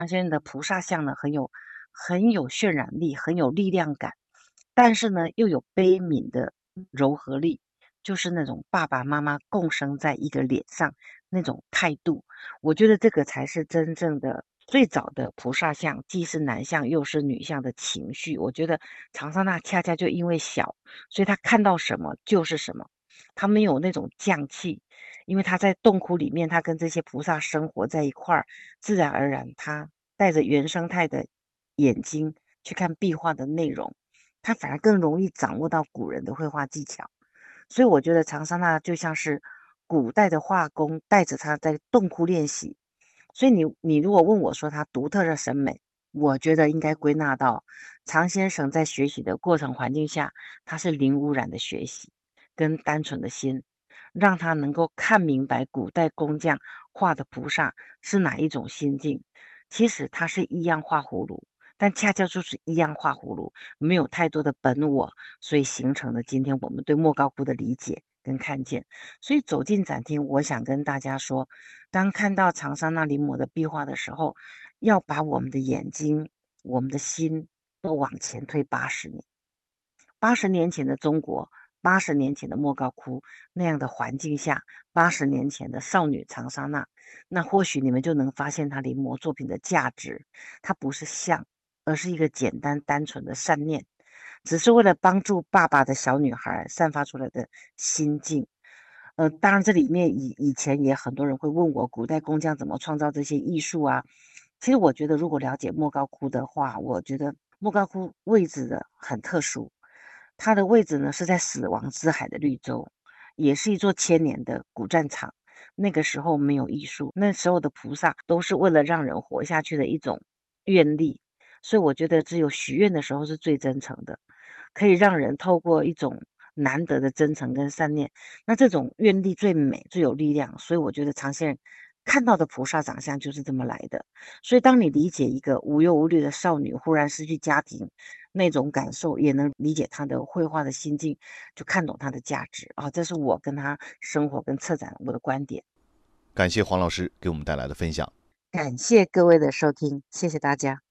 常先生的菩萨像呢，很有渲染力，很有力量感，但是呢，又有悲悯的柔和力，就是那种爸爸妈妈共生在一个脸上那种态度。我觉得这个才是真正的最早的菩萨像，既是男相又是女相的情绪。我觉得长沙那恰恰就因为小，所以他看到什么就是什么，他没有那种匠气，因为他在洞窟里面，他跟这些菩萨生活在一块儿，自然而然他带着原生态的眼睛去看壁画的内容，他反而更容易掌握到古人的绘画技巧。所以我觉得长沙那就像是古代的画工带着他在洞窟练习。所以你如果问我说他独特的审美，我觉得应该归纳到常先生在学习的过程环境下，他是零污染的学习跟单纯的心，让他能够看明白古代工匠画的菩萨是哪一种心境。其实他是一样画葫芦，但恰恰就是一样画葫芦，没有太多的本我，所以形成了今天我们对莫高窟的理解跟看见。所以走进展厅，我想跟大家说，当看到长沙那临摹的壁画的时候，要把我们的眼睛、我们的心都往前推80年。80年前的中国，80年前的莫高窟那样的环境下，80年前的少女长沙娜，那或许你们就能发现她临摹作品的价值。它不是像，而是一个简单单纯的善念，只是为了帮助爸爸的小女孩散发出来的心境。当然这里面以前也很多人会问我，古代工匠怎么创造这些艺术啊？其实我觉得，如果了解莫高窟的话，我觉得莫高窟位置的很特殊，它的位置呢是在死亡之海的绿洲，也是一座千年的古战场。那个时候没有艺术，那时候的菩萨都是为了让人活下去的一种愿力，所以我觉得只有许愿的时候是最真诚的，可以让人透过一种难得的真诚跟善念，那这种愿力最美、最有力量。所以我觉得常先人看到的菩萨长相就是这么来的。所以当你理解一个无忧无虑的少女忽然失去家庭那种感受，也能理解她的绘画的心境，就看懂她的价值啊。这是我跟她生活跟策展我的观点。 感谢黄老师给我们带来的分享。 感谢各位的收听，谢谢大家。